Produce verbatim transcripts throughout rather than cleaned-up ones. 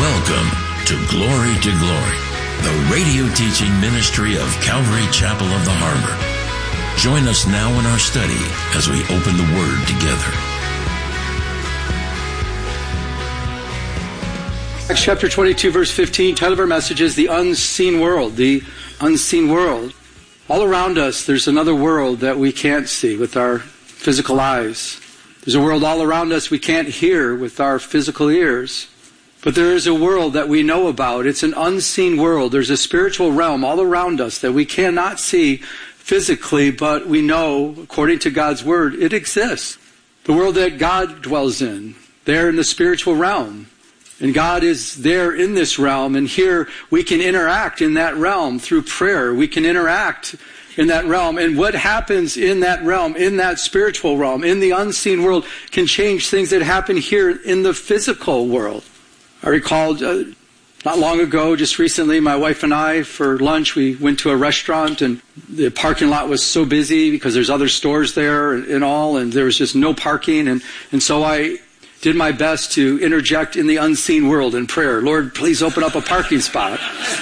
Welcome to Glory to Glory, the radio teaching ministry of Calvary Chapel of the Harbor. Join us now in our study as we open the Word together. Acts chapter twenty-two, verse fifteen, title of our message is The Unseen World. The Unseen World. All around us, there's another world that we can't see with our physical eyes. There's a world all around us we can't hear with our physical ears. But there is a world that we know about. It's an unseen world. There's a spiritual realm all around us that we cannot see physically, but we know, according to God's Word, it exists. The world that God dwells in, there in the spiritual realm. And God is there in this realm, and here we can interact in that realm through prayer. We can interact in that realm. And what happens in that realm, in that spiritual realm, in the unseen world, can change things that happen here in the physical world. I recall uh, not long ago, just recently, my wife and I, for lunch, we went to a restaurant, and the parking lot was so busy because there's other stores there and, and all, and there was just no parking. And, and so I did my best to interject in the unseen world in prayer. Lord, please open up a parking spot.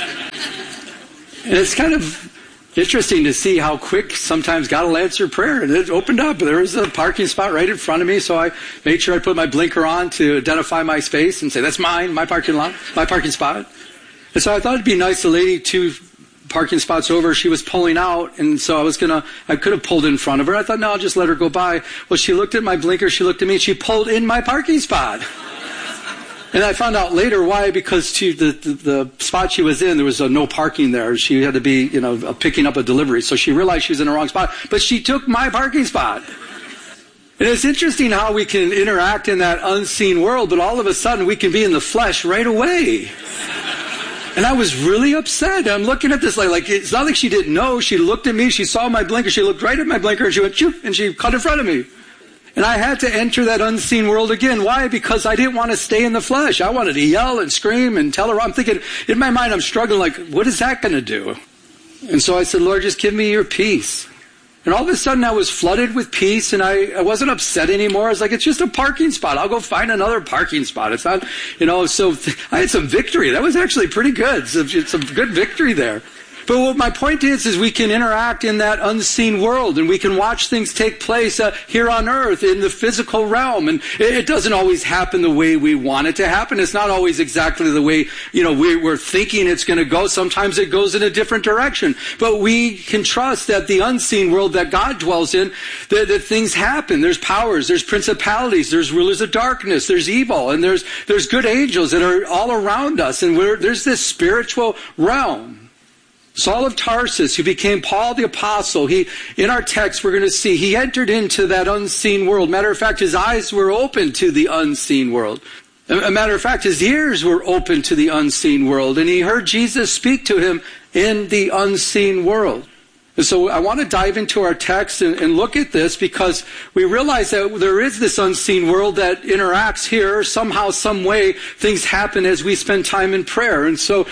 And it's kind of interesting to see how quick sometimes God will answer prayer. And it opened up. There was a parking spot right in front of me, so I made sure I put my blinker on to identify my space and say, that's mine, my parking lot, my parking spot. And so I thought it'd be nice. The lady two parking spots over, she was pulling out, and so I was gonna, I could have pulled in front of her. I thought, no, I'll just let her go by. Well, she looked at my blinker, she looked at me, and she pulled in my parking spot. And I found out later why, because she, the, the the spot she was in, there was a no parking there. She had to be, you know, picking up a delivery. So she realized she was in the wrong spot. But she took my parking spot. And it's interesting how we can interact in that unseen world, but all of a sudden we can be in the flesh right away. And I was really upset. I'm looking at this like, like it's not like she didn't know. She looked at me, she saw my blinker, she looked right at my blinker, and she went, choop, and she cut in front of me. And I had to enter that unseen world again. Why? Because I didn't want to stay in the flesh. I wanted to yell and scream and tell her. I'm thinking, in my mind, I'm struggling like, what is that going to do? And so I said, Lord, just give me your peace. And all of a sudden I was flooded with peace, and I, I wasn't upset anymore. I was like, it's just a parking spot. I'll go find another parking spot. It's not, you know, so th- I had some victory. That was actually pretty good. Some, some good victory there. But what my point is, is we can interact in that unseen world, and we can watch things take place uh, here on earth in the physical realm. And it, it doesn't always happen the way we want it to happen. It's not always exactly the way, you know, we, we're thinking it's going to go. Sometimes it goes in a different direction. But we can trust that the unseen world that God dwells in, that, that things happen. There's powers, there's principalities, there's rulers of darkness, there's evil, and there's there's good angels that are all around us. And we're, there's this spiritual realm. Saul of Tarsus, who became Paul the Apostle, he, in our text we're going to see, he entered into that unseen world. Matter of fact, his eyes were open to the unseen world. A matter of fact, his ears were open to the unseen world, and he heard Jesus speak to him in the unseen world. And so I want to dive into our text and, and look at this, because we realize that there is this unseen world that interacts here. Somehow, some way, things happen as we spend time in prayer. And so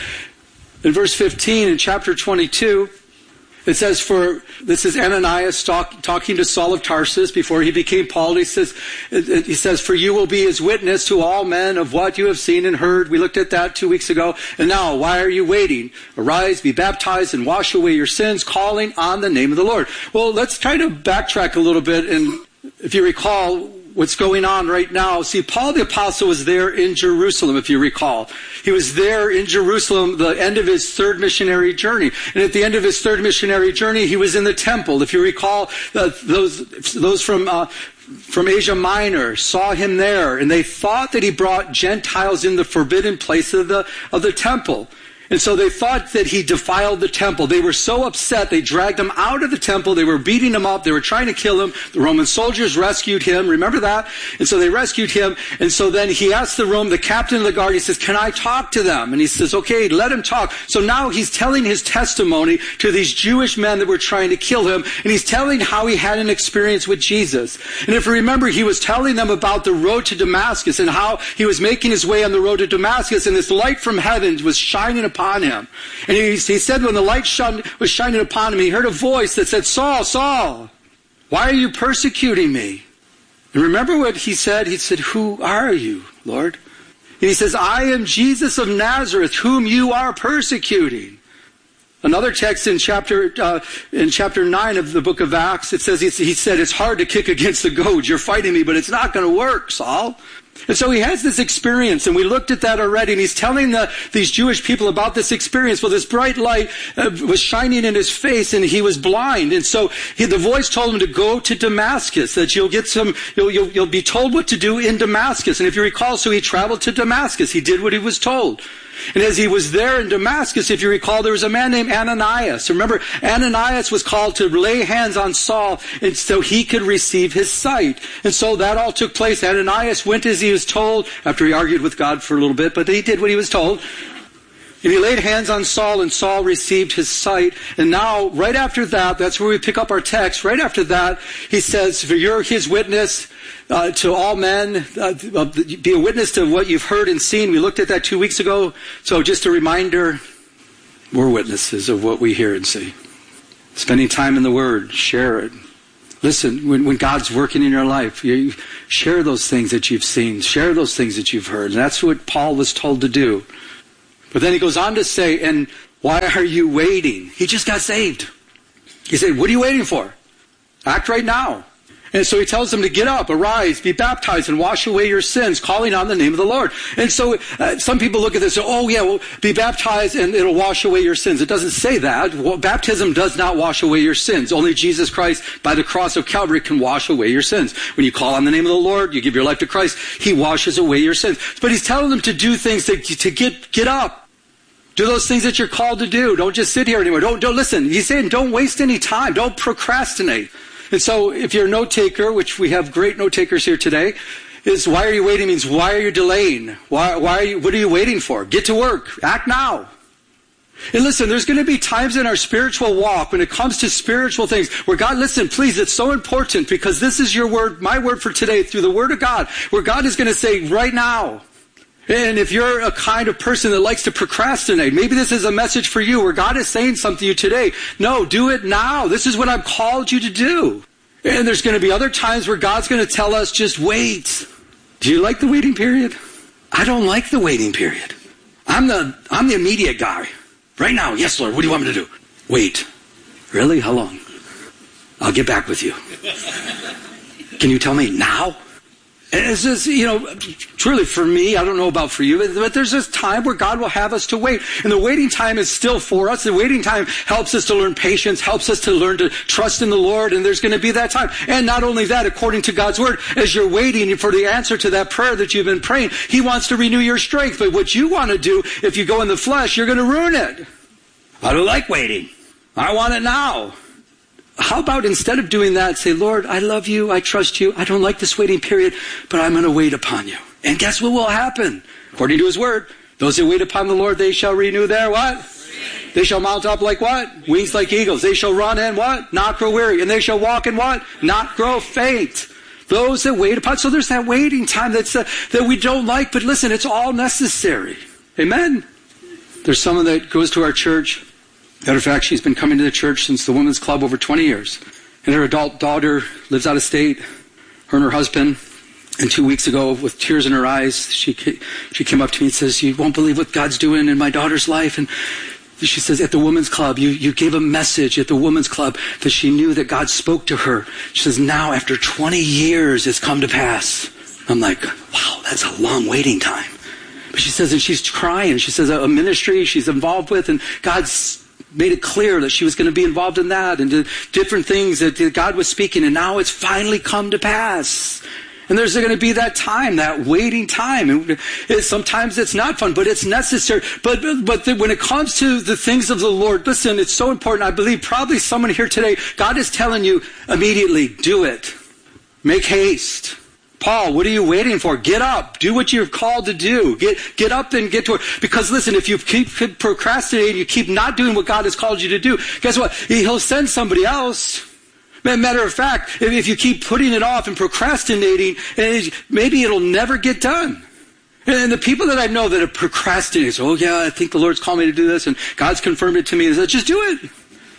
in verse fifteen in chapter twenty-two, it says, for, this is Ananias talk, talking to Saul of Tarsus before he became Paul. He says, he says, for you will be his witness to all men of what you have seen and heard. We looked at that two weeks ago. And now, why are you waiting? Arise, be baptized, and wash away your sins, calling on the name of the Lord. Well, let's try to backtrack a little bit. And if you recall what's going on right now, see, Paul the Apostle was there in Jerusalem, if you recall. He was there in Jerusalem, the end of his third missionary journey. And at the end of his third missionary journey, he was in the temple. If you recall, uh, those those from uh, from Asia Minor saw him there, and they thought that he brought Gentiles in the forbidden place of the of the temple. And so they thought that he defiled the temple. They were so upset, they dragged him out of the temple. They were beating him up. They were trying to kill him. The Roman soldiers rescued him. Remember that? And so they rescued him. And so then he asked the Rome, the captain of the guard, he says, can I talk to them? And he says, okay, let him talk. So now he's telling his testimony to these Jewish men that were trying to kill him. And he's telling how he had an experience with Jesus. And if you remember, he was telling them about the road to Damascus and how he was making his way on the road to Damascus, and this light from heaven was shining upon upon him. And he, he said when the light shone, was shining upon him, he heard a voice that said, Saul, Saul, why are you persecuting me? And remember what he said? He said, who are you, Lord? And he says, I am Jesus of Nazareth, whom you are persecuting. Another text in chapter uh, in chapter nine of the book of Acts, it says, he said, it's hard to kick against the goads. You're fighting me, but it's not going to work, Saul. And so he has this experience, and we looked at that already, and he's telling the, these Jewish people about this experience. Well, this bright light uh, was shining in his face, and he was blind. And so he, the voice told him to go to Damascus, that you'll get some, you'll, you'll, you'll be told what to do in Damascus. And if you recall, so he traveled to Damascus. He did what he was told. And as he was there in Damascus, if you recall, there was a man named Ananias. Remember, Ananias was called to lay hands on Saul and so he could receive his sight. And so that all took place. Ananias went as he was told, after he argued with God for a little bit, but he did what he was told. And he laid hands on Saul, and Saul received his sight. And now, right after that, that's where we pick up our text. Right after that, he says, for you're his witness uh, to all men. Uh, be a witness to what you've heard and seen. We looked at that two weeks ago. So just a reminder, we're witnesses of what we hear and see. Spending time in the Word, share it. Listen, when, when God's working in your life, you share those things that you've seen. Share those things that you've heard. And that's what Paul was told to do. But then he goes on to say, and why are you waiting? He just got saved. He said, what are you waiting for? Act right now. And so he tells them to get up, arise, be baptized, and wash away your sins, calling on the name of the Lord. And so uh, some people look at this and say, oh yeah, well, be baptized and it'll wash away your sins. It doesn't say that. Well, baptism does not wash away your sins. Only Jesus Christ, by the cross of Calvary, can wash away your sins. When you call on the name of the Lord, you give your life to Christ, he washes away your sins. But he's telling them to do things to, to get, get up. Do those things that you're called to do. Don't just sit here anymore. Don't, don't listen. He's saying don't waste any time. Don't procrastinate. And so if you're a note taker, which we have great note takers here today, is why are you waiting means why are you delaying? Why, why are you, what are you waiting for? Get to work. Act now. And listen, there's going to be times in our spiritual walk when it comes to spiritual things where God, listen, please, it's so important because this is your word, my word for today through the word of God, where God is going to say right now. And if you're a kind of person that likes to procrastinate, maybe this is a message for you where God is saying something to you today. No, do it now. This is what I've called you to do. And there's going to be other times where God's going to tell us, just wait. Do you like the waiting period? I don't like the waiting period. I'm the, I'm the immediate guy. Right now, yes, Lord, what do you want me to do? Wait. Really? How long? I'll get back with you. Can you tell me now? And it's just, you know, truly for me, I don't know about for you, but there's this time where God will have us to wait. And the waiting time is still for us. The waiting time helps us to learn patience, helps us to learn to trust in the Lord, and there's going to be that time. And not only that, according to God's word, as you're waiting for the answer to that prayer that you've been praying, he wants to renew your strength. But what you want to do, if you go in the flesh, you're going to ruin it. I don't like waiting. I want it now. How about instead of doing that, say, Lord, I love you, I trust you, I don't like this waiting period, but I'm going to wait upon you. And guess what will happen? According to his word, those who wait upon the Lord, they shall renew their what? They shall mount up like what? Wings like eagles. They shall run and what? Not grow weary. And they shall walk and what? Not grow faint. Those that wait upon. So there's that waiting time that's, uh, that we don't like, but listen, it's all necessary. Amen? There's someone that goes to our church. Matter of fact, she's been coming to the church since the Women's Club over twenty years. And her adult daughter lives out of state, her and her husband. And two weeks ago, with tears in her eyes, she she came up to me and says, you won't believe what God's doing in my daughter's life. And she says, at the Women's Club, you, you gave a message at the Women's Club that she knew that God spoke to her. She says, now after twenty years, it's come to pass. I'm like, wow, that's a long waiting time. But she says, and she's crying. She says, a ministry she's involved with, and God's made it clear that she was going to be involved in that and different things that God was speaking, and now it's finally come to pass. And there's going to be that time, that waiting time. And it, sometimes it's not fun, but it's necessary. But but the, when it comes to the things of the Lord, listen, it's so important. I believe probably someone here today, God is telling you immediately, do it. Make haste. Paul, what are you waiting for? Get up. Do what you're called to do. Get get up and get to it. Because listen, if you keep procrastinating, you keep not doing what God has called you to do, guess what? He'll send somebody else. Matter of fact, if you keep putting it off and procrastinating, maybe it'll never get done. And the people that I know that have procrastinated, oh yeah, I think the Lord's called me to do this, and God's confirmed it to me, is that just do it.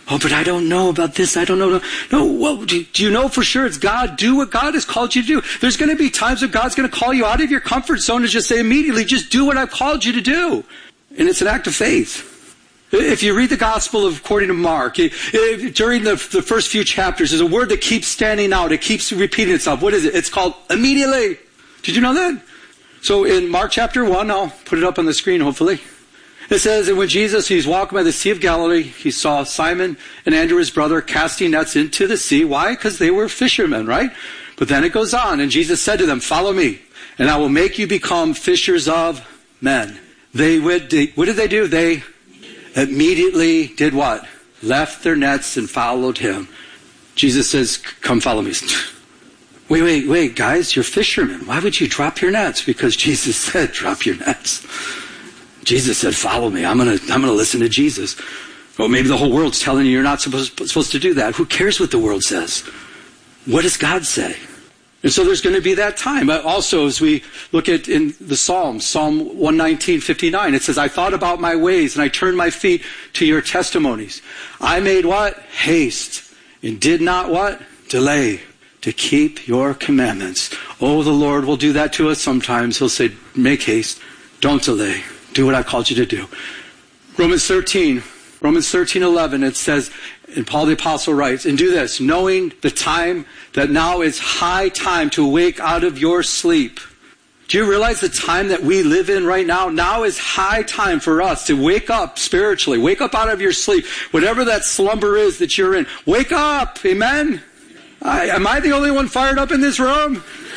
Oh, but I don't know about this. I don't know. No, well, do, do you know for sure it's God? Do what God has called you to do. There's going to be times when God's going to call you out of your comfort zone and just say immediately, just do what I've called you to do. And it's an act of faith. If you read the Gospel of according to Mark, it, it, during the, the first few chapters, there's a word that keeps standing out. It keeps repeating itself. What is it? It's called immediately. Did you know that? So in Mark chapter one, I'll put it up on the screen hopefully. It says, and when Jesus, he's walking by the Sea of Galilee, he saw Simon and Andrew, his brother, casting nets into the sea. Why? Because they were fishermen, right? But then it goes on, and Jesus said to them, follow me, and I will make you become fishers of men. They would, they, what did they do? They immediately did what? Left their nets and followed him. Jesus says, come follow me. Wait, wait, wait, guys, you're fishermen. Why would you drop your nets? Because Jesus said, drop your nets. Jesus said, follow me. I'm going to I'm gonna listen to Jesus. Well, maybe the whole world's telling you you're not supposed, supposed to do that. Who cares what the world says? What does God say? And so there's going to be that time. But also, as we look at in the Psalms, Psalm one nineteen, fifty-nine, it says, I thought about my ways and I turned my feet to your testimonies. I made what? Haste. And did not what? Delay. To keep your commandments. Oh, the Lord will do that to us sometimes. He'll say, make haste. Don't delay. Do what I called you to do. Romans thirteen, Romans thirteen, eleven, it says, and Paul the Apostle writes, and do this, knowing the time that now is high time to wake out of your sleep. Do you realize the time that we live in right now? Now is high time for us to wake up spiritually. Wake up out of your sleep. Whatever that slumber is that you're in. Wake up. Amen? I, am I the only one fired up in this room?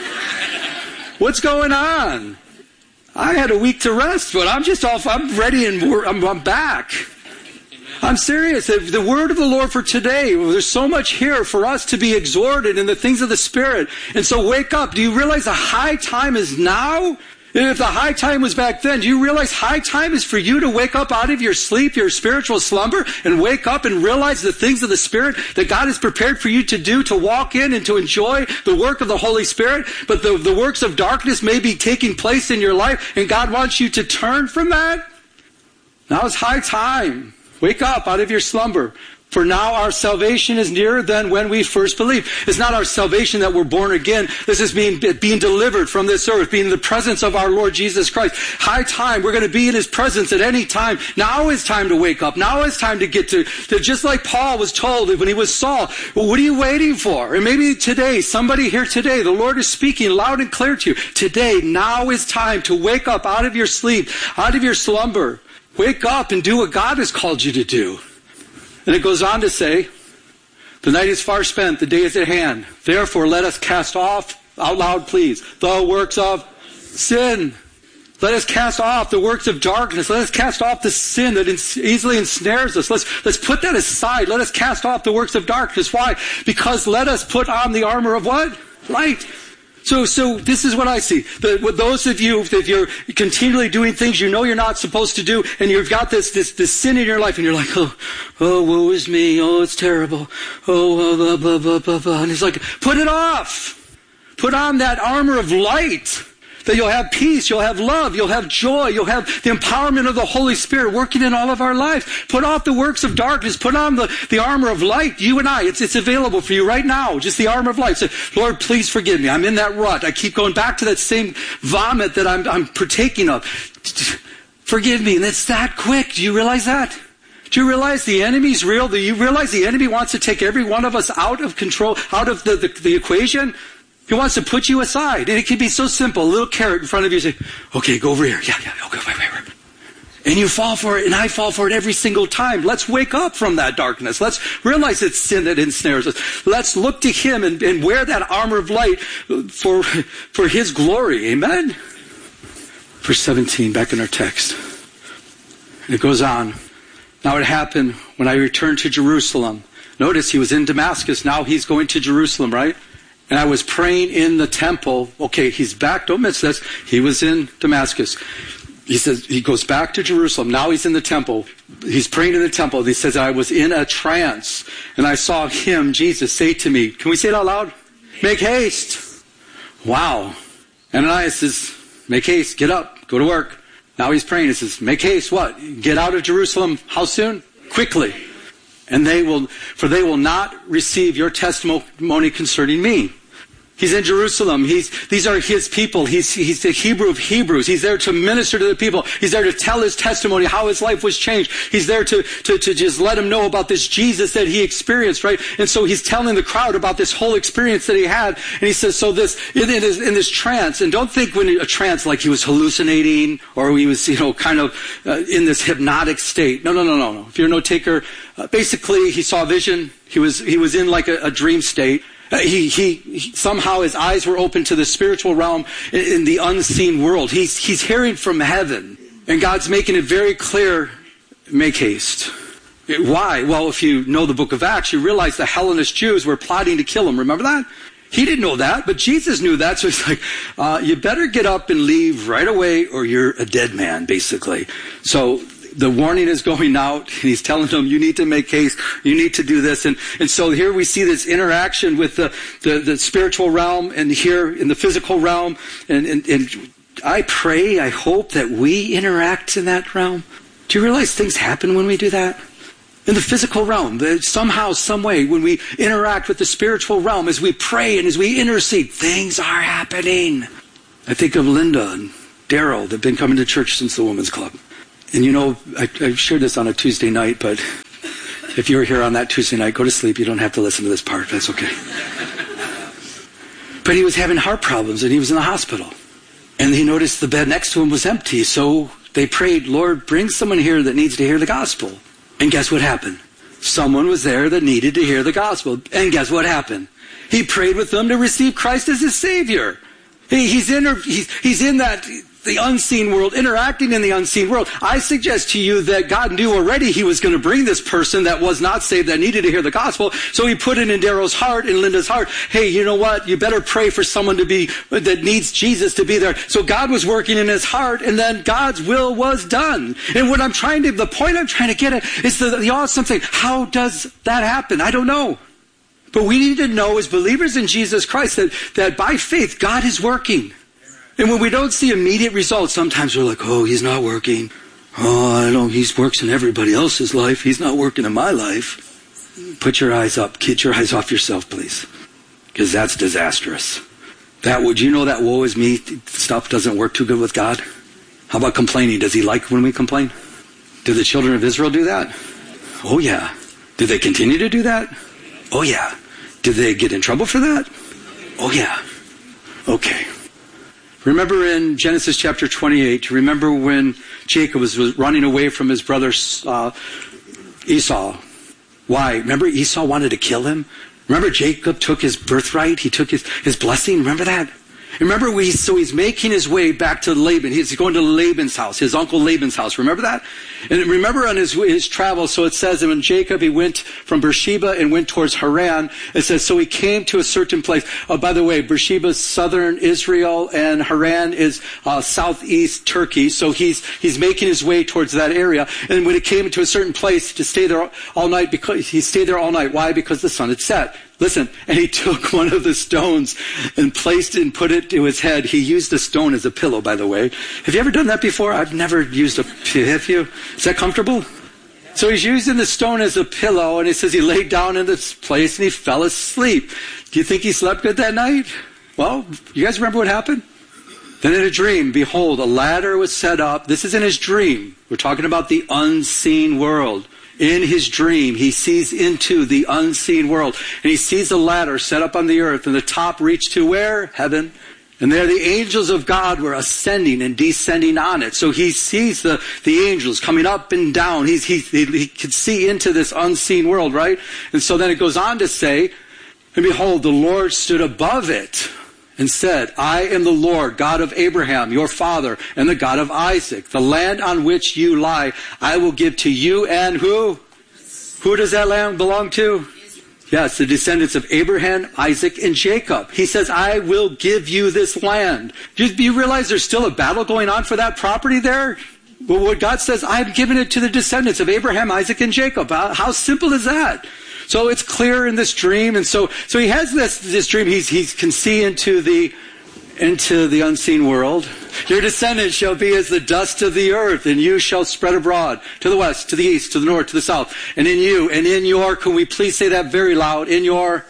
What's going on? I had a week to rest, but I'm just off. I'm ready and I'm, I'm back. I'm serious. The, the word of the Lord for today, there's so much here for us to be exhorted in the things of the Spirit. And so wake up. Do you realize the high time is now? And if the high time was back then, do you realize high time is for you to wake up out of your sleep, your spiritual slumber, and wake up and realize the things of the Spirit that God has prepared for you to do, to walk in and to enjoy the work of the Holy Spirit? But the, the works of darkness may be taking place in your life, and God wants you to turn from that? Now is high time. Wake up out of your slumber. For now our salvation is nearer than when we first believed. It's not our salvation that we're born again. This is being, being delivered from this earth, being in the presence of our Lord Jesus Christ. High time. We're going to be in His presence at any time. Now is time to wake up. Now is time to get to, to just like Paul was told when he was Saul. Well, what are you waiting for? And maybe today, somebody here today, the Lord is speaking loud and clear to you. Today, now is time to wake up out of your sleep, out of your slumber. Wake up and do what God has called you to do. And it goes on to say, the night is far spent, the day is at hand. Therefore, let us cast off, out loud please, the works of sin. Let us cast off the works of darkness. Let us cast off the sin that easily ensnares us. Let's, let's put that aside. Let us cast off the works of darkness. Why? Because let us put on the armor of what? Light. So, so this is what I see. The, with those of you, if you're continually doing things you know you're not supposed to do, and you've got this, this, this sin in your life, and you're like, oh, oh, woe is me. Oh, it's terrible. Oh, blah, blah, blah, blah, blah. And he's like, put it off. Put on that armor of light. That you'll have peace, you'll have love, you'll have joy, you'll have the empowerment of the Holy Spirit working in all of our lives. Put off the works of darkness, put on the, the armor of light, you and I. It's, it's available for you right now, just the armor of light. Say, Lord, please forgive me. I'm in that rut. I keep going back to that same vomit that I'm, I'm partaking of. Forgive me. And it's that quick. Do you realize that? Do you realize the enemy's real? Do you realize the enemy wants to take every one of us out of control, out of the, the, the equation? He wants to put you aside. And it can be so simple. A little carrot in front of you. Say, okay, go over here. Yeah, yeah, okay, wait, wait, wait. And you fall for it, and I fall for it every single time. Let's wake up from that darkness. Let's realize it's sin that ensnares us. Let's look to Him and, and wear that armor of light for, for His glory. Amen? Verse seventeen, back in our text. And it goes on. Now it happened when I returned to Jerusalem. Notice he was in Damascus. Now he's going to Jerusalem, right? And I was praying in the temple. Okay, he's back. Don't miss this. He was in Damascus. He says, he goes back to Jerusalem. Now he's in the temple. He's praying in the temple. He says, I was in a trance. And I saw him, Jesus, say to me, can we say it out loud? Make haste. Wow. Ananias says, make haste. Get up. Go to work. Now he's praying. He says, make haste. What? Get out of Jerusalem. How soon? Quickly. And they will, for they will not receive your testimony concerning me. He's in Jerusalem. He's, these are his people. He's, he's the Hebrew of Hebrews. He's there to minister to the people. He's there to tell his testimony, how his life was changed. He's there to, to, to just let them know about this Jesus that he experienced, right? And so he's telling the crowd about this whole experience that he had. And he says, so this, in, in, this, in this trance, and don't think when a trance like he was hallucinating or he was, you know, kind of uh, in this hypnotic state. No, no, no, no, no. If you're a note taker, uh, basically he saw a vision. He was, he was in like a, a dream state. Uh, he, he, he, somehow his eyes were open to the spiritual realm in, in the unseen world. He's, he's hearing from heaven. And God's making it very clear, make haste. It, why? Well, if you know the book of Acts, you realize the Hellenist Jews were plotting to kill him. Remember that? He didn't know that, but Jesus knew that. So he's like, uh, you better get up and leave right away or you're a dead man, basically. So the warning is going out, and he's telling them, you need to make haste, you need to do this. And, and so here we see this interaction with the, the, the spiritual realm and here in the physical realm. And, and, and I pray, I hope that we interact in that realm. Do you realize things happen when we do that? In the physical realm, somehow, some way, when we interact with the spiritual realm, as we pray and as we intercede, things are happening. I think of Linda and Daryl, they've been coming to church since the Women's Club. And you know, I, I shared this on a Tuesday night, but if you were here on that Tuesday night, go to sleep. You don't have to listen to this part. That's okay. But he was having heart problems, and he was in the hospital. And he noticed the bed next to him was empty, so they prayed, Lord, bring someone here that needs to hear the gospel. And guess what happened? Someone was there that needed to hear the gospel. And guess what happened? He prayed with them to receive Christ as his Savior. He, he's, in, he's, he's in that... the unseen world, interacting in the unseen world. I suggest to you that God knew already he was going to bring this person that was not saved, that needed to hear the gospel. So he put it in Daryl's heart, in Linda's heart. Hey, you know what? You better pray for someone to be, that needs Jesus to be there. So God was working in his heart, and then God's will was done. And what I'm trying to, the point I'm trying to get at is the, the awesome thing. How does that happen? I don't know. But we need to know as believers in Jesus Christ that, that by faith, God is working. And when we don't see immediate results, sometimes we're like, oh, he's not working. Oh, I know he works in everybody else's life. He's not working in my life. Put your eyes up. Get your eyes off yourself, please. Because that's disastrous. That would you know that woe is me stuff doesn't work too good with God? How about complaining? Does he like when we complain? Did the children of Israel do that? Oh, yeah. Did they continue to do that? Oh, yeah. Did they get in trouble for that? Oh, yeah. Okay. Remember in Genesis chapter twenty-eight, remember when Jacob was, was running away from his brother uh, Esau. Why? Remember Esau wanted to kill him? Remember Jacob took his birthright? He took his, his blessing? Remember that? Remember, we, so he's making his way back to Laban. He's going to Laban's house, his uncle Laban's house. Remember that? And remember on his, his travels, so it says that when Jacob, he went from Beersheba and went towards Haran. It says, so he came to a certain place. Oh, by the way, Beersheba is southern Israel and Haran is uh, southeast Turkey. So he's, he's making his way towards that area. And when he came to a certain place to stay there all night, because he stayed there all night. Why? Because the sun had set. Listen, and he took one of the stones and placed it and put it to his head. He used the stone as a pillow, by the way. Have you ever done that before? I've never used a, have you? Is that comfortable? So he's using the stone as a pillow, and he says he laid down in this place and he fell asleep. Do you think he slept good that night? Well, you guys remember what happened? Then in a dream, behold, a ladder was set up. This is in his dream. We're talking about the unseen world. In his dream, he sees into the unseen world. And he sees a ladder set up on the earth, and the top reached to where? Heaven. And there the angels of God were ascending and descending on it. So he sees the, the angels coming up and down. He's, he, he, he could see into this unseen world, right? And so then it goes on to say, and behold, the Lord stood above it and said, I am the Lord, God of Abraham, your father, and the God of Isaac. The land on which you lie, I will give to you and who? Who does that land belong to? Yes, the descendants of Abraham, Isaac, and Jacob. He says, I will give you this land. Do you, do you realize there's still a battle going on for that property there? Well, what God says, I've given it to the descendants of Abraham, Isaac, and Jacob. How, how simple is that? So it's clear in this dream, and so so he has this this dream. He's he can see into the into the unseen world. Your descendants shall be as the dust of the earth, and you shall spread abroad to the west, to the east, to the north, to the south. And in you, and in your, can we please say that very loud, in your,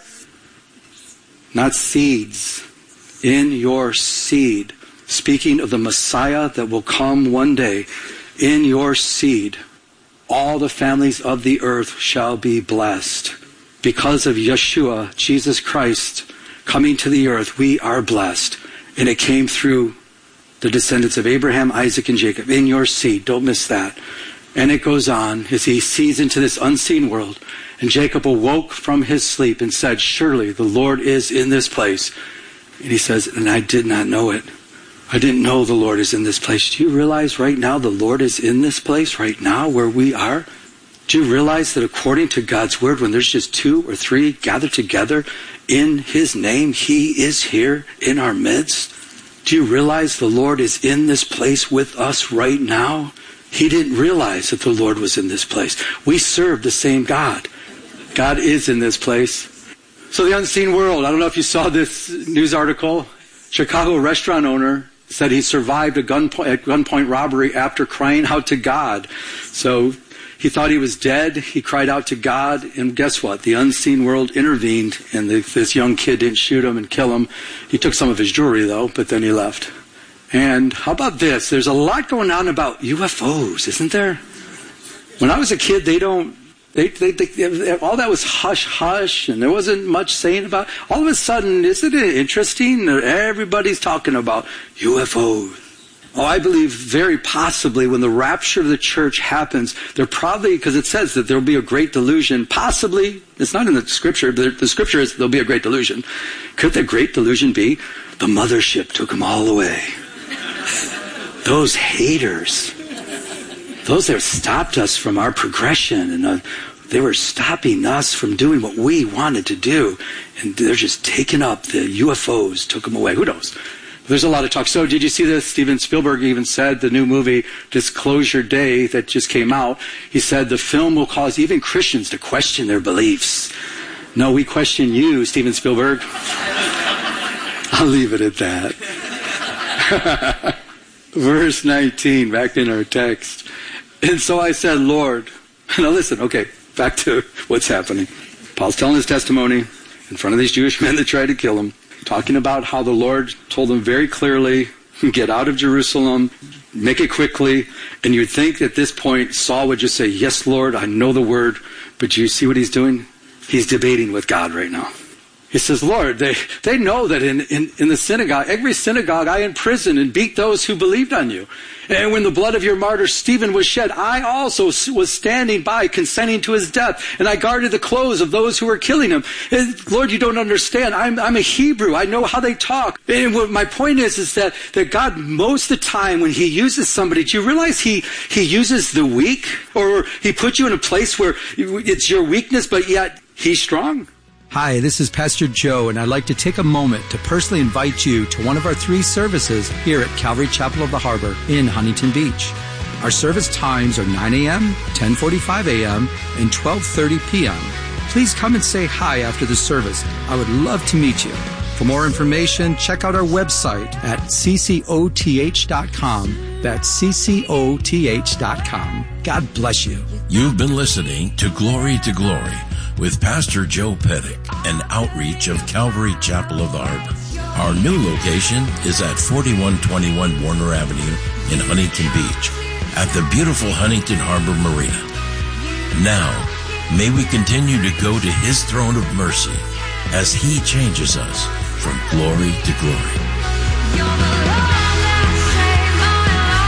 not seeds, in your seed. Speaking of the Messiah that will come one day, in your seed, all the families of the earth shall be blessed. Because of Yeshua, Jesus Christ, coming to the earth, we are blessed. And it came through the descendants of Abraham, Isaac, and Jacob. In your seed. Don't miss that. And it goes on as he sees into this unseen world. And Jacob awoke from his sleep and said, surely the Lord is in this place. And he says, and I did not know it. I didn't know the Lord is in this place. Do you realize right now the Lord is in this place right now where we are? Do you realize that according to God's word, when there's just two or three gathered together in his name, he is here in our midst? Do you realize the Lord is in this place with us right now? He didn't realize that the Lord was in this place. We serve the same God. God is in this place. So the unseen world, I don't know if you saw this news article. Chicago restaurant owner said he survived a gunpoint, a gunpoint robbery after crying out to God. So he thought he was dead. He cried out to God. And guess what? The unseen world intervened, and the, this young kid didn't shoot him and kill him. He took some of his jewelry, though, but then he left. And how about this? There's a lot going on about U F Os, isn't there? When I was a kid, they don't, they, they, they, all that was hush-hush, and there wasn't much saying about it. All of a sudden, isn't it interesting? Everybody's talking about U F Os. Oh, I believe very possibly when the rapture of the church happens, there probably, because it says that there will be a great delusion, possibly, it's not in the scripture, the, the scripture is there'll be a great delusion. Could the great delusion be the mothership took them all away? Those haters, those that stopped us from our progression, and uh, they were stopping us from doing what we wanted to do, and they're just taking up, the U F Os took them away. Who knows? There's a lot of talk. So did you see this? Steven Spielberg even said the new movie Disclosure Day that just came out, he said the film will cause even Christians to question their beliefs. No, we question you, Steven Spielberg. I'll leave it at that. Verse nineteen, back in our text. And so I said, Lord, now listen, okay, back to what's happening. Paul's telling his testimony in front of these Jewish men that tried to kill him, talking about how the Lord told him very clearly, get out of Jerusalem, make it quickly. And you'd think at this point, Saul would just say, yes, Lord, I know the word. But do you see what he's doing? He's debating with God right now. He says, Lord, they, they know that in, in, in the synagogue, every synagogue I imprisoned and beat those who believed on you. And when the blood of your martyr Stephen was shed, I also was standing by, consenting to his death. And I guarded the clothes of those who were killing him. And Lord, you don't understand. I'm, I'm a Hebrew. I know how they talk. And what my point is, is that, that God, most of the time when he uses somebody, do you realize he, he uses the weak? Or he puts you in a place where it's your weakness, but yet he's strong? Hi, this is Pastor Joe, and I'd like to take a moment to personally invite you to one of our three services here at Calvary Chapel of the Harbor in Huntington Beach. Our service times are nine a.m., ten forty-five a.m., and twelve thirty p.m. Please come and say hi after the service. I would love to meet you. For more information, check out our website at c c o t h dot com. That's c c o t h dot com. God bless you. You've been listening to Glory to Glory with Pastor Joe Pettick, an outreach of Calvary Chapel of the Harbor. Our new location is at forty-one twenty-one Warner Avenue in Huntington Beach at the beautiful Huntington Harbor Marina. Now, may we continue to go to his throne of mercy as he changes us from glory to glory. You're the Lord that saved my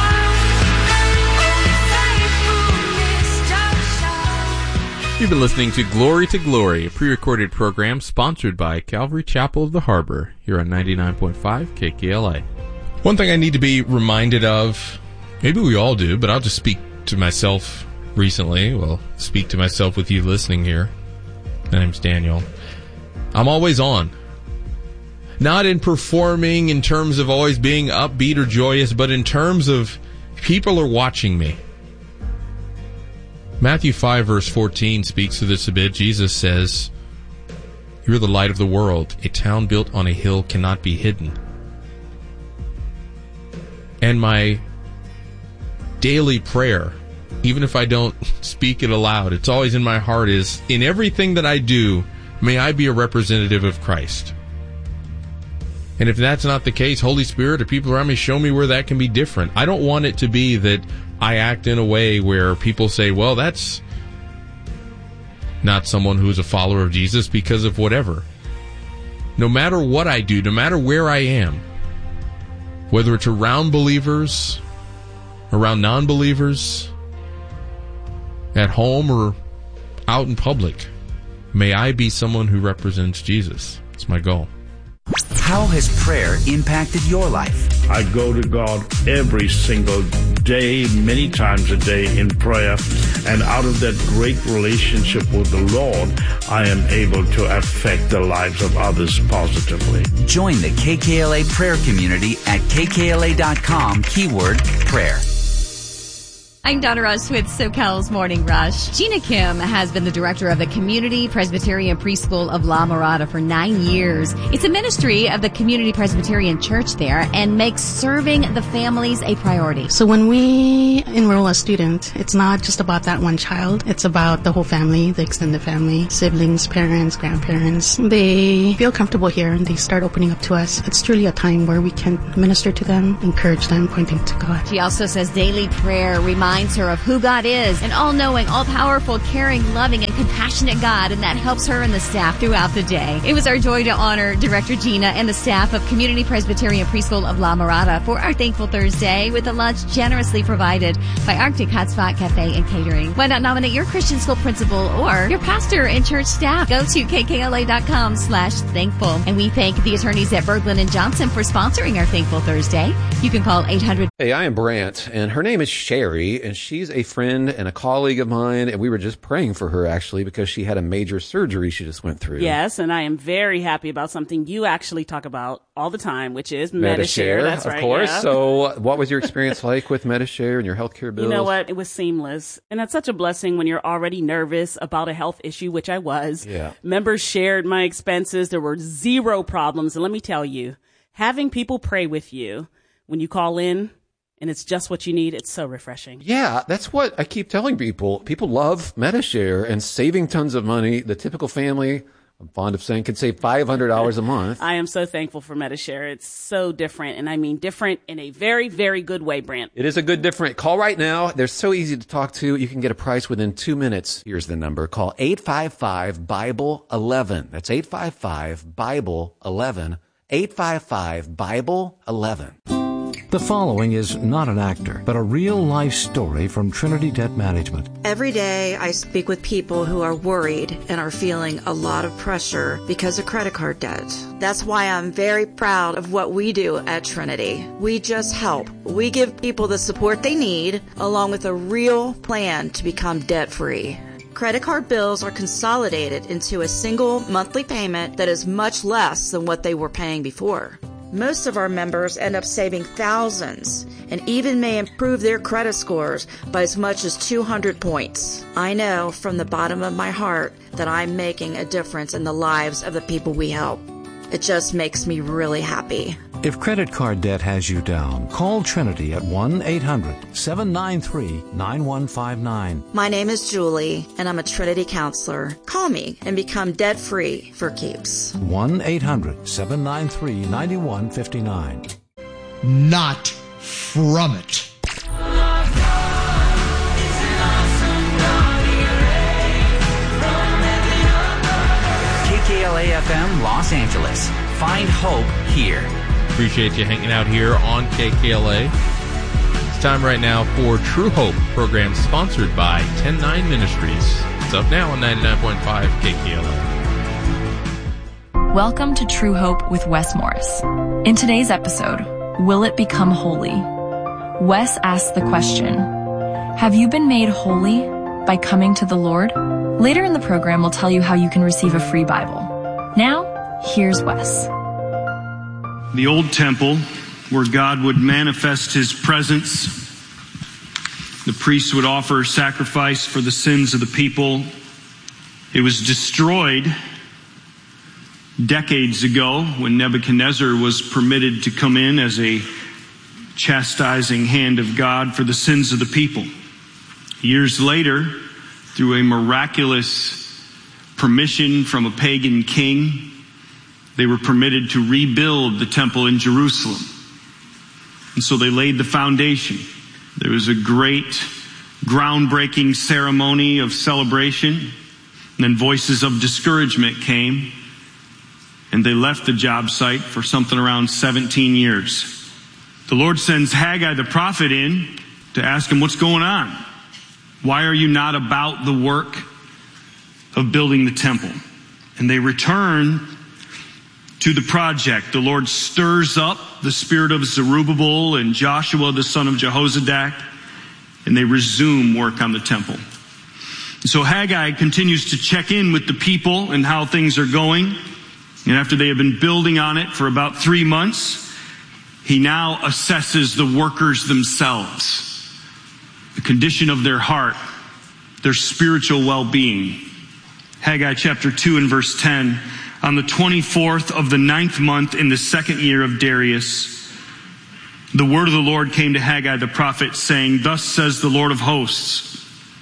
life. Only faithfulness does show. You've been listening to Glory to Glory, a pre-recorded program sponsored by Calvary Chapel of the Harbor, here on ninety-nine point five K K L A. One thing I need to be reminded of, maybe we all do, but I'll just speak to myself recently. Well, speak to myself with you listening here. My name's Daniel. I'm always on. Not in performing in terms of always being upbeat or joyous, but in terms of people are watching me. Matthew five verse fourteen speaks to this a bit. Jesus says, "You're the light of the world. A town built on a hill cannot be hidden. And my daily prayer, even if I don't speak it aloud, it's always in my heart, is in everything that I do, may I be a representative of Christ. And if that's not the case, Holy Spirit or people around me, show me where that can be different. I don't want it to be that I act in a way where people say, well, that's not someone who's a follower of Jesus because of whatever. No matter what I do, no matter where I am, whether it's around believers, around non-believers, at home or out in public, may I be someone who represents Jesus. It's my goal. How has prayer impacted your life? I go to God every single day, many times a day in prayer, and out of that great relationship with the Lord, I am able to affect the lives of others positively. Join the K K L A prayer community at k k l a dot com, keyword prayer. I'm Donna Rush with SoCal's Morning Rush. Gina Kim has been the director of the Community Presbyterian Preschool of La Mirada for nine years. It's a ministry of the Community Presbyterian Church there and makes serving the families a priority. So when we enroll a student, it's not just about that one child. It's about the whole family, the extended family, siblings, parents, grandparents. They feel comfortable here and they start opening up to us. It's truly a time where we can minister to them, encourage them, pointing to God. She also says daily prayer reminds her of who God is, an all-knowing, all-powerful, caring, loving, and compassionate God, and that helps her and the staff throughout the day. It was our joy to honor Director Gina and the staff of Community Presbyterian Preschool of La Mirada for our Thankful Thursday with a lunch generously provided by Arctic Hotspot Cafe and Catering. Why not nominate your Christian school principal or your pastor and church staff? Go to k k l a dot com slash thankful. And we thank the attorneys at Berglund and Johnson for sponsoring our Thankful Thursday. You can call eight hundred. Hey, I am Brant, and her name is Sherry, and she's a friend and a colleague of mine, and we were just praying for her, actually, because she had a major surgery she just went through. Yes, and I am very happy about something you actually talk about all the time, which is Medi-Share. Medi-Share. That's of right, course. yeah. So what was your experience like with Medi-Share and your healthcare bills? You know what? It was seamless. And that's such a blessing when you're already nervous about a health issue, which I was. Yeah. Members shared my expenses. There were zero problems. And let me tell you, having people pray with you when you call in, and it's just what you need, it's so refreshing. Yeah, that's what I keep telling people. People love Medi-Share and saving tons of money. The typical family, I'm fond of saying, can save five hundred dollars a month. I am so thankful for Medi-Share. It's so different, and I mean different in a very, very good way, Brant. It is a good different. Call right now. They're so easy to talk to. You can get a price within two minutes. Here's the number. Call eight five five, Bible eleven. That's eight five five, Bible eleven. eight five five, Bible eleven. The following is not an actor, but a real-life story from Trinity Debt Management. Every day I speak with people who are worried and are feeling a lot of pressure because of credit card debt. That's why I'm very proud of what we do at Trinity. We just help. We give people the support they need, along with a real plan to become debt-free. Credit card bills are consolidated into a single monthly payment that is much less than what they were paying before. Most of our members end up saving thousands and even may improve their credit scores by as much as two hundred points. I know from the bottom of my heart that I'm making a difference in the lives of the people we help. It just makes me really happy. If credit card debt has you down, call Trinity at one eight hundred, seven nine three, nine one five nine. My name is Julie, and I'm a Trinity counselor. Call me and become debt-free for keeps. one eight hundred, seven nine three, nine one five nine. Not from it. K K L A F M Los Angeles. Find hope here. Appreciate you hanging out here on K K L A. It's time right now for True Hope, program sponsored by ten nine Ministries. It's up now on ninety-nine point five K K L A. Welcome to True Hope with Wes Morris. In today's episode, Will It Become Holy? Wes asks the question, have you been made holy by coming to the Lord? Later in the program, we'll tell you how you can receive a free Bible. Now, here's Wes. The old temple, where God would manifest his presence. The priests would offer sacrifice for the sins of the people. It was destroyed decades ago when Nebuchadnezzar was permitted to come in as a chastising hand of God for the sins of the people. Years later, through a miraculous permission from a pagan king, they were permitted to rebuild the temple in Jerusalem. And so they laid the foundation. There was a great groundbreaking ceremony of celebration. And then voices of discouragement came, and they left the job site for something around seventeen years. The Lord sends Haggai the prophet in to ask him, what's going on? Why are you not about the work of building the temple? And they return to the project. The Lord stirs up the spirit of Zerubbabel and Joshua, the son of Jehozadak, and they resume work on the temple. And so Haggai continues to check in with the people and how things are going. And after they have been building on it for about three months, he now assesses the workers themselves, the condition of their heart, their spiritual well-being. Haggai chapter two and verse ten, on the twenty-fourth of the ninth month in the second year of Darius, the word of the Lord came to Haggai the prophet, saying, thus says the Lord of hosts,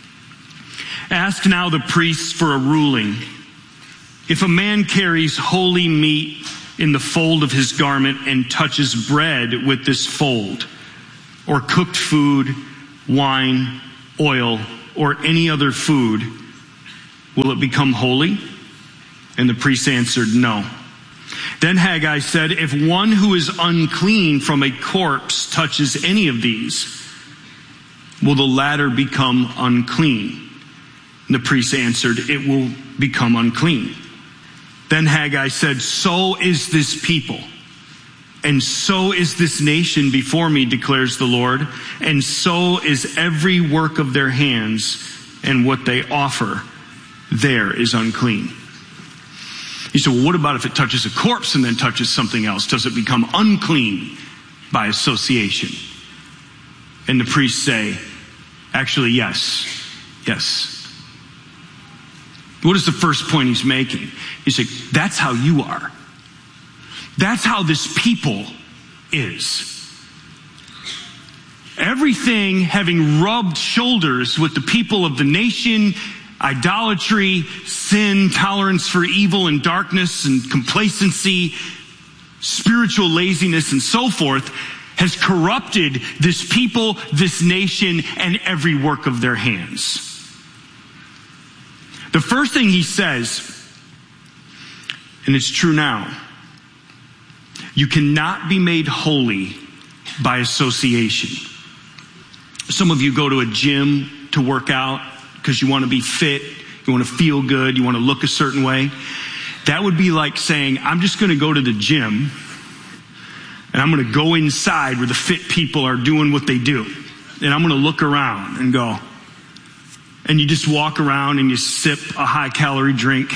ask now the priests for a ruling. If a man carries holy meat in the fold of his garment and touches bread with this fold, or cooked food, wine, oil, or any other food, will it become holy? And the priest answered, no. Then Haggai said, if one who is unclean from a corpse touches any of these, will the latter become unclean? And the priest answered, it will become unclean. Then Haggai said, so is this people, and so is this nation before me, declares the Lord, and so is every work of their hands, and what they offer there is unclean. He said, well, what about if it touches a corpse and then touches something else? Does it become unclean by association? And the priests say, actually, yes, yes. What is the first point he's making? He's like, that's how you are. That's how this people is. Everything having rubbed shoulders with the people of the nation, idolatry, sin, tolerance for evil and darkness and complacency, spiritual laziness and so forth, has corrupted this people, this nation, and every work of their hands. The first thing he says, and it's true now, you cannot be made holy by association. Some of you go to a gym to work out because you want to be fit, you want to feel good, you want to look a certain way. That would be like saying, I'm just going to go to the gym and I'm going to go inside where the fit people are doing what they do. And I'm going to look around and go, and you just walk around and you sip a high calorie drink.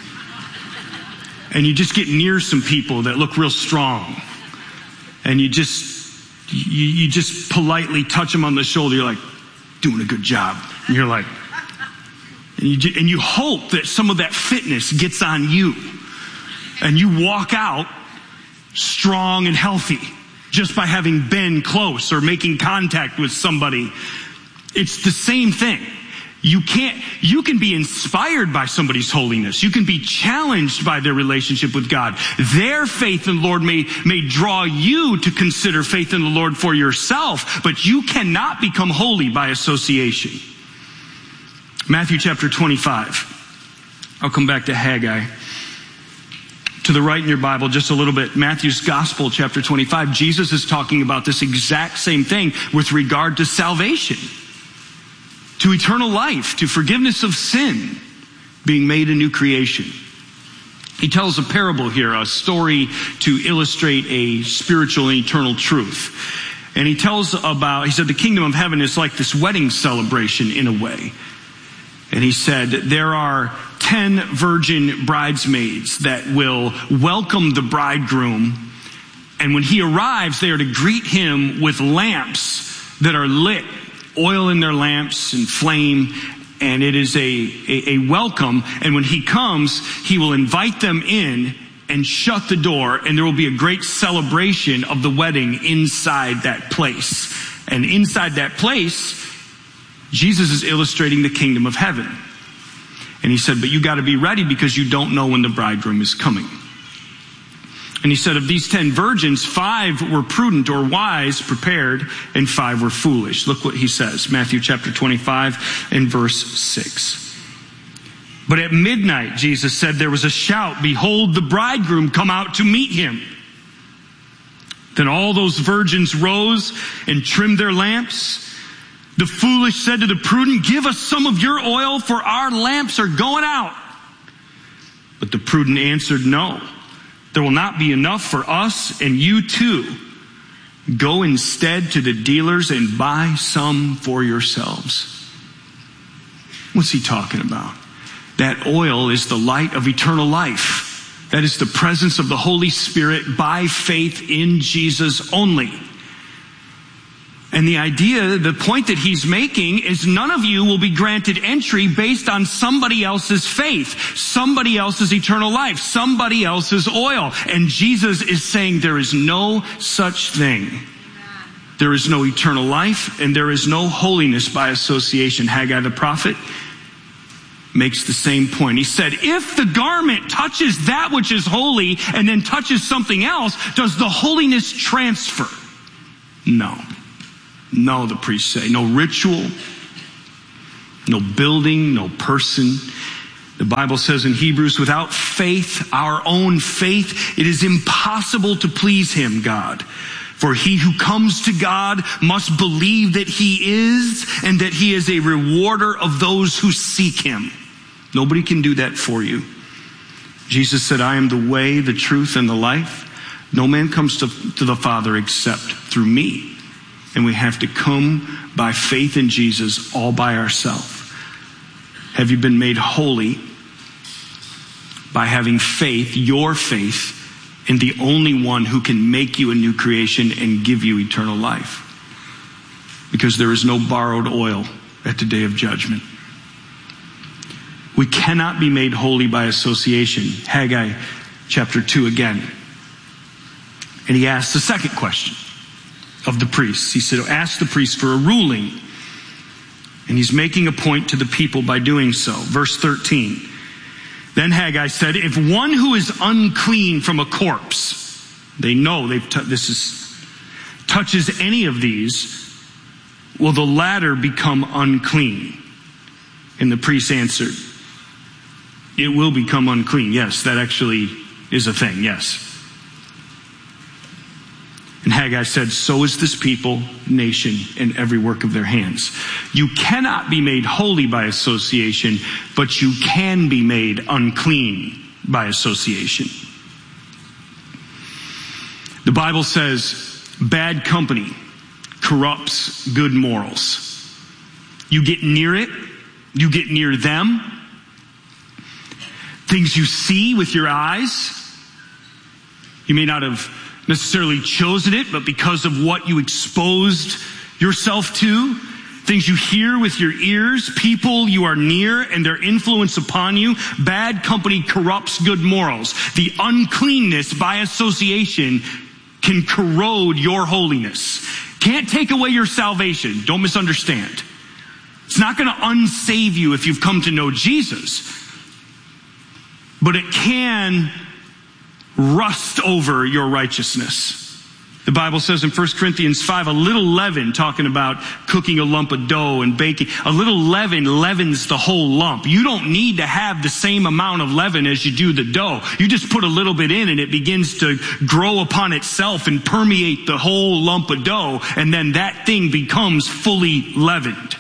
And you just get near some people that look real strong. And you just, you, you just politely touch them on the shoulder. You're like, doing a good job. And you're like, and you, and you hope that some of that fitness gets on you. And you walk out strong and healthy just by having been close or making contact with somebody. It's the same thing. You can't, you can be inspired by somebody's holiness. You can be challenged by their relationship with God. Their faith in the Lord may, may draw you to consider faith in the Lord for yourself, but you cannot become holy by association. Matthew chapter twenty-five. I'll come back to Haggai. To the right in your Bible, just a little bit. Matthew's Gospel, chapter twenty-five. Jesus is talking about this exact same thing with regard to salvation, to eternal life, to forgiveness of sin, being made a new creation. He tells a parable here, a story to illustrate a spiritual and eternal truth. And he tells about, he said, the kingdom of heaven is like this wedding celebration in a way. And he said, there are ten virgin bridesmaids that will welcome the bridegroom. And when he arrives, they are to greet him with lamps that are lit, oil in their lamps and flame, and it is a, a, a welcome. And when he comes, he will invite them in and shut the door, and there will be a great celebration of the wedding inside that place. And inside that place, Jesus is illustrating the kingdom of heaven. And he said, but you got to be ready because you don't know when the bridegroom is coming. And he said, of these ten virgins, five were prudent or wise, prepared, and five were foolish. Look what he says, Matthew chapter twenty-five and verse six. But at midnight, Jesus said, there was a shout, behold, the bridegroom come out to meet him. Then all those virgins rose and trimmed their lamps. The foolish said to the prudent, give us some of your oil, for our lamps are going out. But the prudent answered, no, there will not be enough for us and you too. Go instead to the dealers and buy some for yourselves. What's he talking about? That oil is the light of eternal life. That is the presence of the Holy Spirit by faith in Jesus only. And the idea, the point that he's making is none of you will be granted entry based on somebody else's faith, somebody else's eternal life, somebody else's oil. And Jesus is saying there is no such thing. There is no eternal life and there is no holiness by association. Haggai the prophet makes the same point. He said, if the garment touches that which is holy and then touches something else, does the holiness transfer? No. No, the priests say. No ritual, no building, no person. The Bible says in Hebrews, without faith, our own faith, it is impossible to please him, God. For he who comes to God must believe that he is and that he is a rewarder of those who seek him. Nobody can do that for you. Jesus said, I am the way, the truth, and the life. No man comes to, to the Father except through me. And we have to come by faith in Jesus all by ourselves. Have you been made holy by having faith, your faith, in the only one who can make you a new creation and give you eternal life? Because there is no borrowed oil at the day of judgment. We cannot be made holy by association. Haggai chapter two again. And he asks the second question of the priests. He said, ask the priests for a ruling. And he's making a point to the people by doing so. Verse thirteen. Then Haggai said, if one who is unclean from a corpse, they know they've t- this is touches any of these, will the latter become unclean? And the priest answered, it will become unclean. Yes, that actually is a thing. Yes. And Haggai said, so is this people, nation, and every work of their hands. You cannot be made holy by association, but you can be made unclean by association. The Bible says, bad company corrupts good morals. You get near it, you get near them. Things you see with your eyes, you may not have necessarily chosen it, but because of what you exposed yourself to, things you hear with your ears, people you are near and their influence upon you, bad company corrupts good morals. The uncleanness by association can corrode your holiness. Can't take away your salvation. Don't misunderstand. It's not going to unsave you if you've come to know Jesus. But it can rust over your righteousness. The Bible says in First Corinthians five, a little leaven, talking about cooking a lump of dough and baking, a little leaven leavens the whole lump. You don't need to have the same amount of leaven as you do the dough. You just put a little bit in and it begins to grow upon itself and permeate the whole lump of dough, and then that thing becomes fully leavened.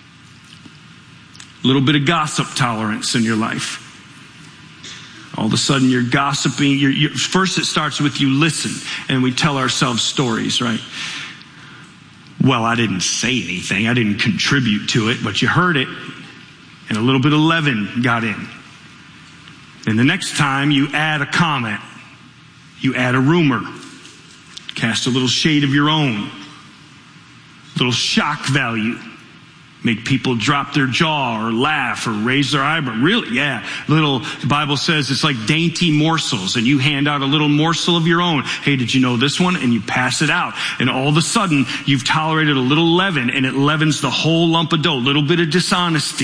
A little bit of gossip tolerance in your life. All of a sudden you're gossiping. You're, you're, first it starts with you listen, and we tell ourselves stories, right? Well, I didn't say anything. I didn't contribute to it, but you heard it, and a little bit of leaven got in. And the next time you add a comment, you add a rumor, cast a little shade of your own, a little shock value. Make people drop their jaw or laugh or raise their eyebrow. Really? Yeah. Little, the Bible says it's like dainty morsels, and you hand out a little morsel of your own. Hey, did you know this one? And you pass it out. And all of a sudden, you've tolerated a little leaven, and it leavens the whole lump of dough. A little bit of dishonesty.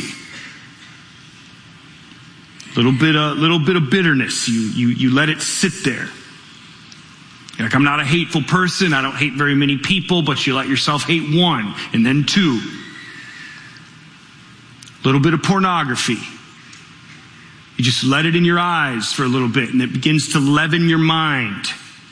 Little bit of, little bit of bitterness. You, you, you let it sit there. You're like, I'm not a hateful person. I don't hate very many people, but you let yourself hate one, and then two. A little bit of pornography. You just let it in your eyes for a little bit, and it begins to leaven your mind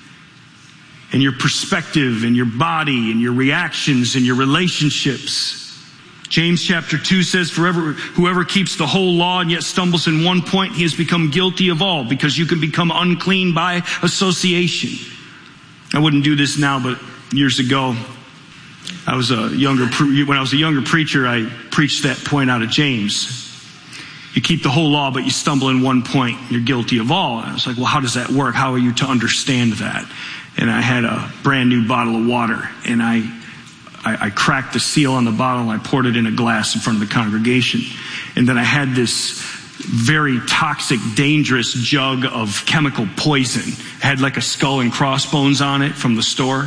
and your perspective and your body and your reactions and your relationships. James chapter two says, "Forever, whoever keeps the whole law and yet stumbles in one point, he has become guilty of all," because you can become unclean by association. I wouldn't do this now, but years ago, I was a younger, when I was a younger preacher, I preached that point out of James. You keep the whole law, but you stumble in one point, you're guilty of all. And I was like, well, how does that work? How are you to understand that? And I had a brand new bottle of water, and I, I, I cracked the seal on the bottle, and I poured it in a glass in front of the congregation. And then I had this very toxic, dangerous jug of chemical poison. It had like a skull and crossbones on it from the store.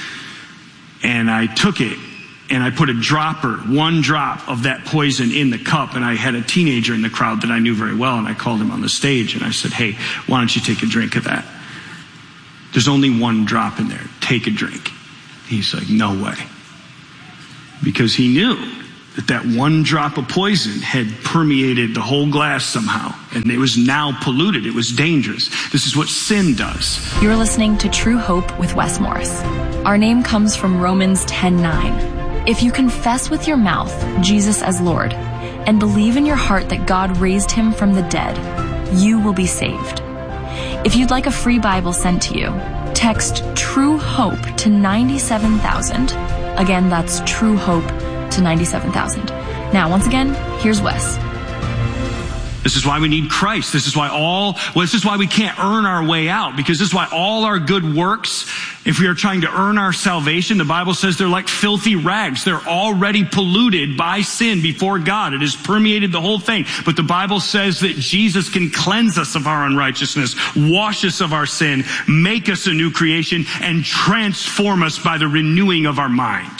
And I took it, and I put a dropper, one drop of that poison in the cup, and I had a teenager in the crowd that I knew very well, and I called him on the stage, and I said, hey, why don't you take a drink of that? There's only one drop in there. Take a drink. He's like, no way. Because he knew that that one drop of poison had permeated the whole glass somehow, and it was now polluted. It was dangerous. This is what sin does. You're listening to True Hope with Wes Morris. Our name comes from Romans ten nine. If you confess with your mouth Jesus as Lord and believe in your heart that God raised him from the dead, you will be saved. If you'd like a free Bible sent to you, text True Hope to ninety-seven thousand. Again, that's True Hope to ninety-seven thousand. Now, once again, here's Wes. This is why we need Christ. This is why all, well, this is why we can't earn our way out, because this is why all our good works, if we are trying to earn our salvation, the Bible says they're like filthy rags. They're already polluted by sin before God. It has permeated the whole thing. But the Bible says that Jesus can cleanse us of our unrighteousness, wash us of our sin, make us a new creation, and transform us by the renewing of our mind.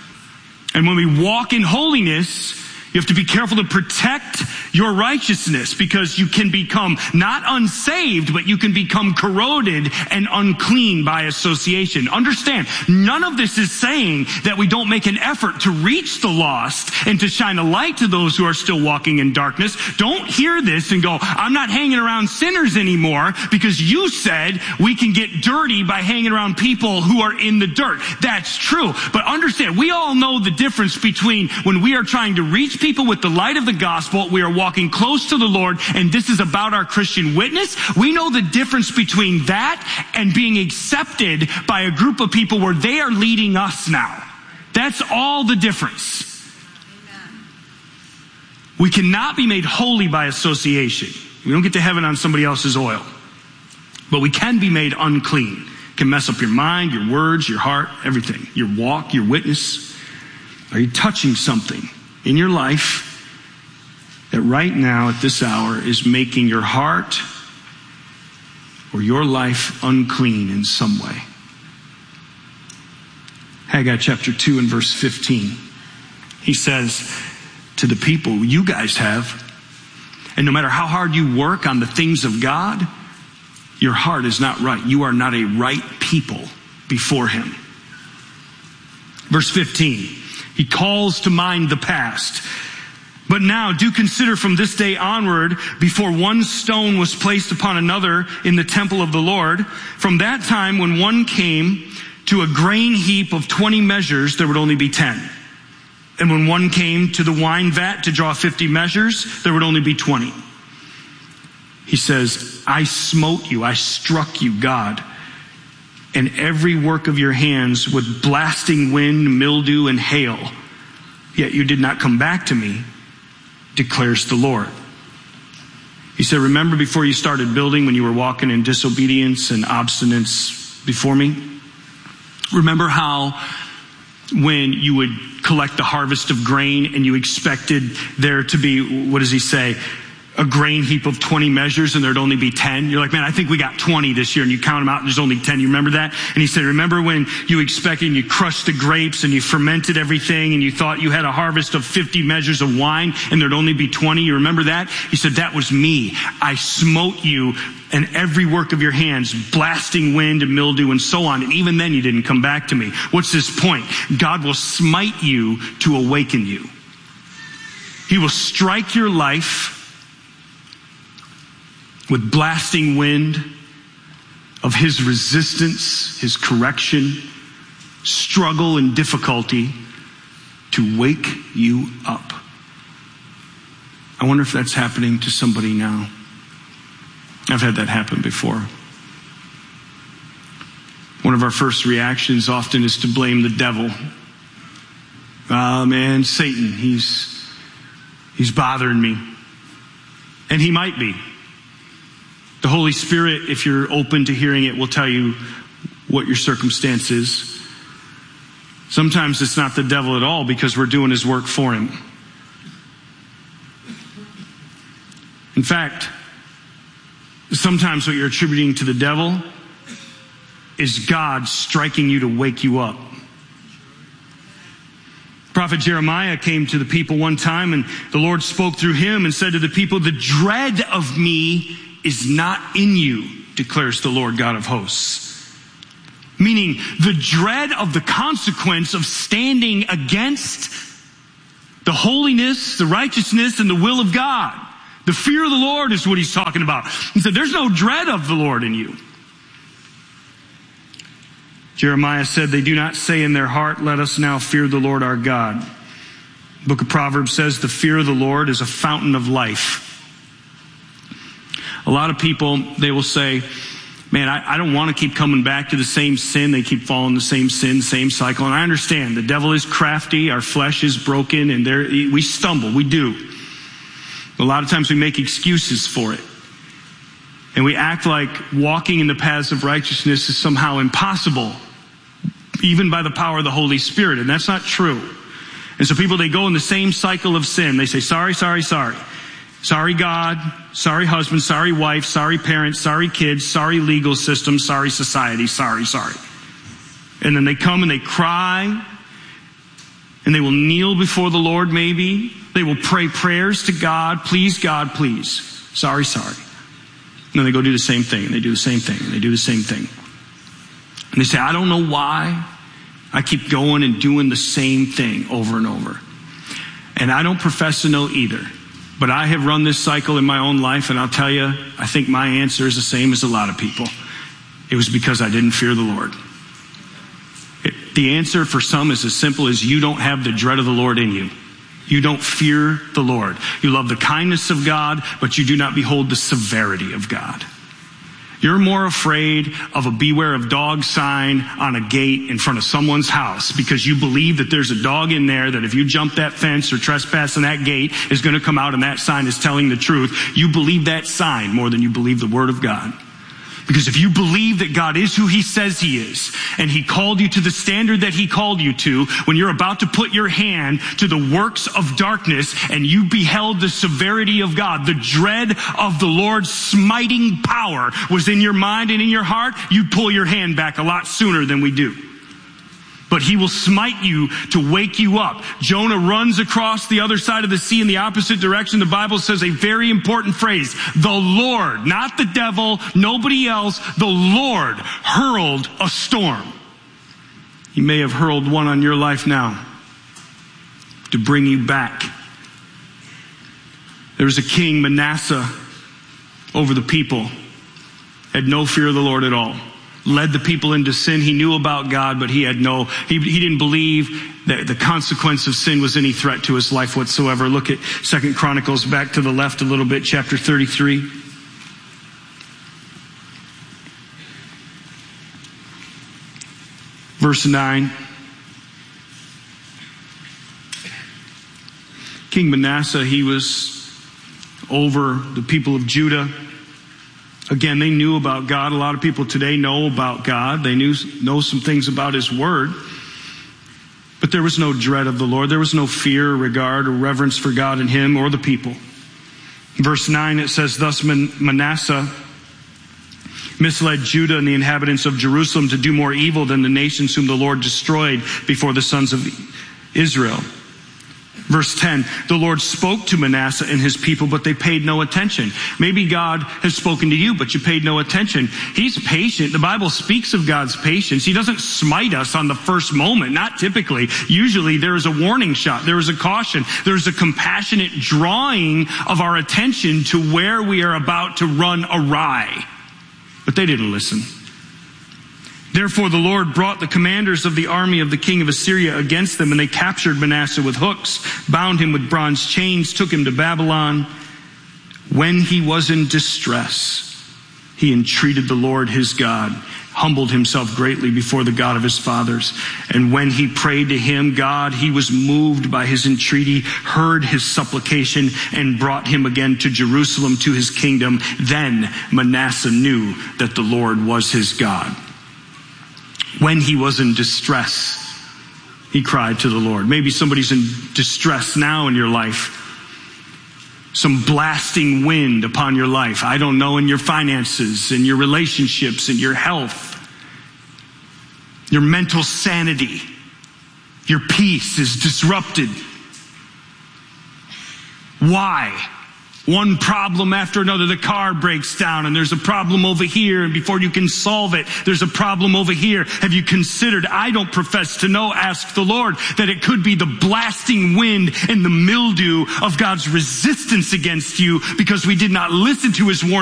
And when we walk in holiness, you have to be careful to protect your righteousness, because you can become not unsaved, but you can become corroded and unclean by association. Understand, none of this is saying that we don't make an effort to reach the lost and to shine a light to those who are still walking in darkness. Don't hear this and go, I'm not hanging around sinners anymore because you said we can get dirty by hanging around people who are in the dirt. That's true. But understand, we all know the difference between when we are trying to reach people with the light of the gospel, we are walking close to the Lord, and this is about our Christian witness. We know the difference between that and being accepted by a group of people where they are leading us now. That's all the difference. Amen. We cannot be made holy by association. We don't get to heaven on somebody else's oil. But we can be made unclean. It can mess up your mind, your words, your heart, everything. Your walk, your witness. Are you touching something in your life that right now at this hour is making your heart or your life unclean in some way? Haggai chapter two and verse fifteen. He says to the people, you guys have, and no matter how hard you work on the things of God, your heart is not right. You are not a right people before him. Verse fifteen. He calls to mind the past. But now do consider from this day onward, before one stone was placed upon another in the temple of the Lord, from that time when one came to a grain heap of twenty measures, there would only be ten. And when one came to the wine vat to draw fifty measures, there would only be twenty. He says, I smote you, I struck you, God, and every work of your hands with blasting wind, mildew, and hail. Yet you did not come back to me, declares the Lord. He said, remember before you started building when you were walking in disobedience and obstinance before me? Remember how when you would collect the harvest of grain and you expected there to be, what does he say? A grain heap of twenty measures and there'd only be ten. You're like, man, I think we got twenty this year, and you count them out and there's only ten. You remember that? And he said, remember when you expected and you crushed the grapes and you fermented everything and you thought you had a harvest of fifty measures of wine and there'd only be twenty? You remember that? He said, that was me. I smote you and every work of your hands, blasting wind and mildew and so on. And even then you didn't come back to me. What's this point? God will smite you to awaken you. He will strike your life with blasting wind of his resistance, his correction, struggle, and difficulty to wake you up. I wonder if that's happening to somebody now. I've had that happen before. One of our first reactions often is to blame the devil. Ah, oh, man, Satan, he's, he's bothering me. And he might be. The Holy Spirit, if you're open to hearing it, will tell you what your circumstance is. Sometimes it's not the devil at all because we're doing his work for him. In fact, sometimes what you're attributing to the devil is God striking you to wake you up. Prophet Jeremiah came to the people one time and the Lord spoke through him and said to the people, the dread of me is not in you, declares the Lord God of hosts. Meaning the dread of the consequence of standing against the holiness, the righteousness, and the will of God. The fear of the Lord is what he's talking about. He said, there's no dread of the Lord in you. Jeremiah said, they do not say in their heart, let us now fear the Lord our God. The book of Proverbs says, the fear of the Lord is a fountain of life. A lot of people, they will say, man, I, I don't want to keep coming back to the same sin. They keep following the same sin, same cycle. And I understand the devil is crafty. Our flesh is broken and there we stumble. We do. A lot of times we make excuses for it. And we act like walking in the paths of righteousness is somehow impossible, even by the power of the Holy Spirit. And that's not true. And so people, they go in the same cycle of sin. They say, sorry, sorry, sorry. Sorry, God. Sorry, husband. Sorry, wife. Sorry, parents. Sorry, kids. Sorry, legal system. Sorry, society. Sorry, sorry. And then they come and they cry. And they will kneel before the Lord maybe. They will pray prayers to God. Please, God, please. Sorry, sorry. And then they go do the same thing. And they do the same thing. And they do the same thing. And they say, I don't know why. I keep going and doing the same thing over and over. And I don't profess to know either. But I have run this cycle in my own life, and I'll tell you, I think my answer is the same as a lot of people. It was because I didn't fear the Lord. It, the answer for some is as simple as you don't have the dread of the Lord in you. You don't fear the Lord. You love the kindness of God, but you do not behold the severity of God. You're more afraid of a beware of dog sign on a gate in front of someone's house because you believe that there's a dog in there that if you jump that fence or trespass on that gate is going to come out and that sign is telling the truth. You believe that sign more than you believe the word of God. Because if you believe that God is who he says he is, and he called you to the standard that he called you to, when you're about to put your hand to the works of darkness and you beheld the severity of God, the dread of the Lord's smiting power was in your mind and in your heart, you'd pull your hand back a lot sooner than we do. But he will smite you to wake you up. Jonah runs across the other side of the sea in the opposite direction. The Bible says a very important phrase. The Lord, not the devil, nobody else, the Lord hurled a storm. He may have hurled one on your life now to bring you back. There was a king, Manasseh, over the people, had no fear of the Lord at all. Led the people into sin. He knew about God, but he had no, he, he didn't believe that the consequence of sin was any threat to his life whatsoever. Look at Second Chronicles, back to the left a little bit, chapter thirty-three. Verse nine. King Manasseh, he was over the people of Judah. Again, they knew about God. A lot of people today know about God. They knew know some things about his word. But there was no dread of the Lord. There was no fear, or regard, or reverence for God in him or the people. Verse nine, it says, thus Manasseh misled Judah and the inhabitants of Jerusalem to do more evil than the nations whom the Lord destroyed before the sons of Israel. Verse ten, the Lord spoke to Manasseh and his people, but they paid no attention. Maybe God has spoken to you, but you paid no attention. He's patient. The Bible speaks of God's patience. He doesn't smite us on the first moment, not typically. Usually there is a warning shot. There is a caution. There's a compassionate drawing of our attention to where we are about to run awry. But they didn't listen. Therefore the Lord brought the commanders of the army of the king of Assyria against them, and they captured Manasseh with hooks, bound him with bronze chains, took him to Babylon. When he was in distress, he entreated the Lord his God, humbled himself greatly before the God of his fathers. And when he prayed to him, God, he was moved by his entreaty, heard his supplication, and brought him again to Jerusalem, to his kingdom. Then Manasseh knew that the Lord was his God. When he was in distress, he cried to the Lord. Maybe somebody's in distress now in your life. Some blasting wind upon your life. I don't know, in your finances, in your relationships, in your health, your mental sanity. Your peace is disrupted. Why? One problem after another. The car breaks down and there's a problem over here, and before you can solve it, there's a problem over here. Have you considered, I don't profess to know, ask the Lord, that it could be the blasting wind and the mildew of God's resistance against you because we did not listen to his warning